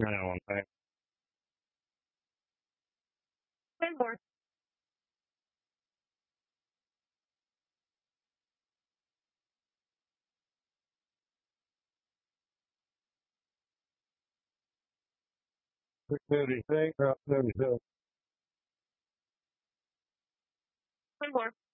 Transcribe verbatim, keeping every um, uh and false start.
I know one thing. One more. six thirty-six, or thirty-six. One more.